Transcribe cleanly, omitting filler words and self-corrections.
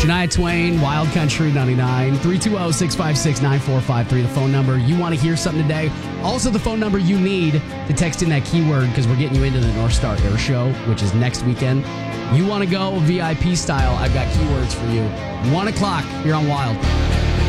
Shania Twain, Wild Country 99, 320-656-9453, the phone number. You want to hear something today. Also, the phone number you need to text in that keyword because we're getting you into the North Star Air Show, which is next weekend. You want to go VIP style, I've got keywords for you. 1 o'clock here on Wild.